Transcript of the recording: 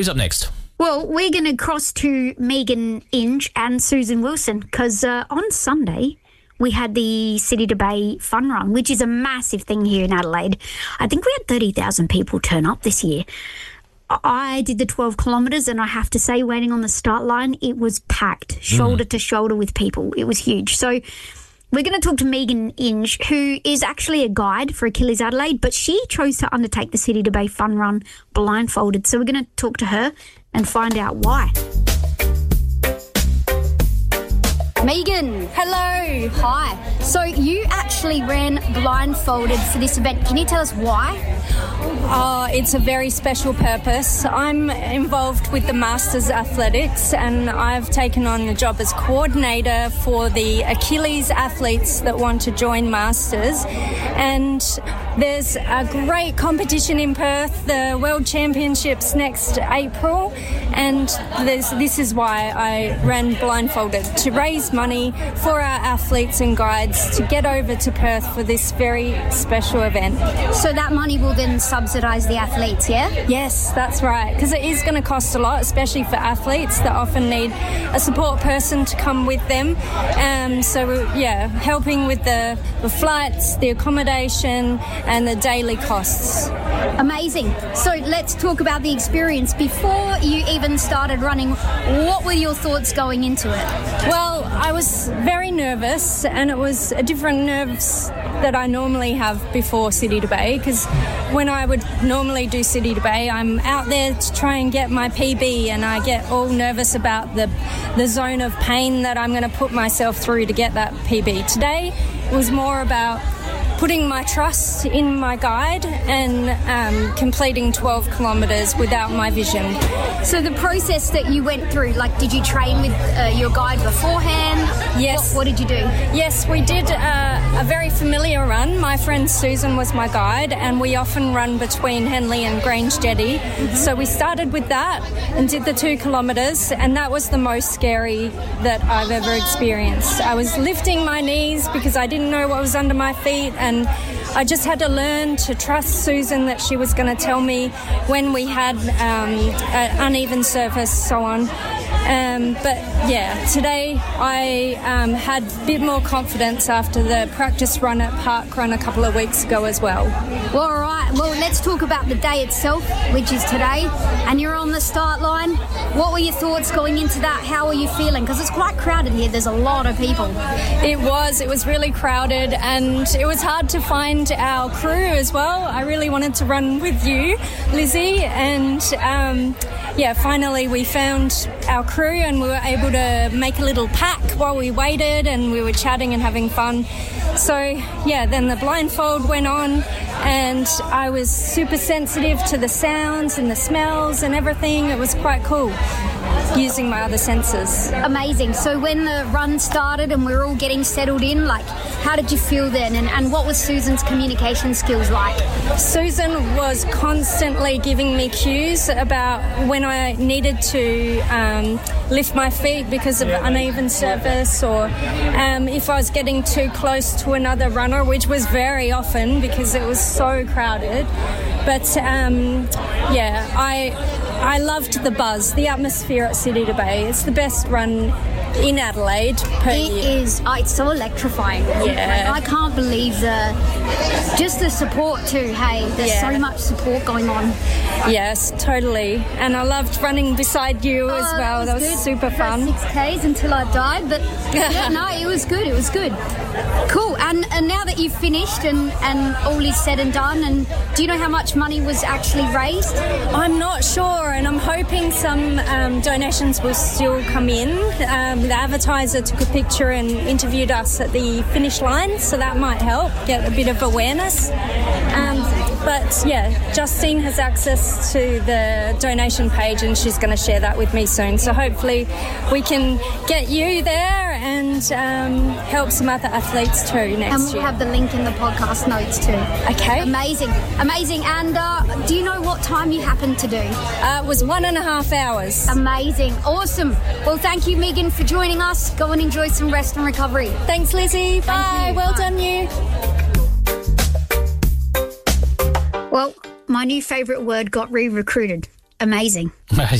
Who's up next? Well, we're going to cross to Megan Inge and Susan Wilson because on Sunday we had the City to Bay Fun Run, which is a massive thing here in Adelaide. I think we had 30,000 people turn up this year. I did the 12 kilometres and I have to say, waiting on the start line, it was packed, shoulder to shoulder with people. It was huge. So we're going to talk to Megan Inge, who is actually a guide for Achilles Adelaide, but she chose to undertake the City to Bay Fun Run blindfolded. So we're going to talk to her and find out why. Megan, hello. Hi. So you actually ran blindfolded for this event. Can you tell us why? It's a very special purpose. I'm involved with the Masters Athletics and I've taken on the job as coordinator for the Achilles athletes that want to join Masters. And there's a great competition in Perth, the World Championships next April, and this is why I ran blindfolded, to raise money for our athletes and guides to get over to Perth for this very special event. So that money will then subsidise the athletes, yeah? Yes, that's right, because it is going to cost a lot, especially for athletes that often need a support person to come with them. Helping with the flights, the accommodation and the daily costs. Amazing. So let's talk about the experience. Before you even started running, what were your thoughts going into it? Well, I was very nervous, and it was a different nerves that I normally have before City to Bay, because when I would normally do City to Bay, I'm out there to try and get my PB, and I get all nervous about the zone of pain that I'm going to put myself through to get that PB. Today it was more about putting my trust in my guide and completing 12 kilometres without my vision. So the process that you went through, did you train with your guide beforehand? Yes. What did you do? Yes, we did a very familiar run. My friend Susan was my guide, and we often run between Henley and Grange Jetty. Mm-hmm. So we started with that and did the 2 kilometres, and that was the most scary that I've ever experienced. I was lifting my knees because I didn't know what was under my feet, and I just had to learn to trust Susan that she was going to tell me when we had an uneven surface, so on. Today I had a bit more confidence after the practice run at Park Run a couple of weeks ago as well. Well, all right. Well, let's talk about the day itself, which is today, and you're on the start line. What were your thoughts going into that? How are you feeling? Because it's quite crowded here. There's a lot of people. It was really crowded, and it was hard to find our crew as well. I really wanted to run with you, Lizzie, and finally we found our crew, and we were able to make a little pack while we waited, and we were chatting and having fun. So then the blindfold went on, and I was super sensitive to the sounds and the smells and everything. It was quite cool using my other senses. Amazing. So when the run started and we were all getting settled in, how did you feel then, and what was Susan's communication skills like? Susan was constantly giving me cues about when I needed to lift my feet because of uneven surface, or if I was getting too close to another runner, which was very often because it was so crowded. But I loved the buzz, the atmosphere at City to Bay. It's the best run in Adelaide per year. It is. It's so electrifying. Yeah. I can't believe the support too. Hey, there's so much support going on. Yes, totally. And I loved running beside you as well. That was good. super fun. 6Ks until I died, but it was good. It was good. Cool. And now that you've finished and all is said and done, and do you know how much money was actually raised? I'm not sure, and I'm hoping some donations will still come in. The advertiser took a picture and interviewed us at the finish line, so that might help get a bit of awareness. Justine has access to the donation page, and she's going to share that with me soon. So hopefully we can get you there and help some other athletes too next year. And we'll have the link in the podcast notes too. Okay. Amazing. And do you know what time you happened to do? It was 1.5 hours. Amazing. Awesome. Well, thank you, Megan, for joining us. Go and enjoy some rest and recovery. Thanks, Lizzie. Bye. Well done, you. Well, my new favourite word got re-recruited. amazing.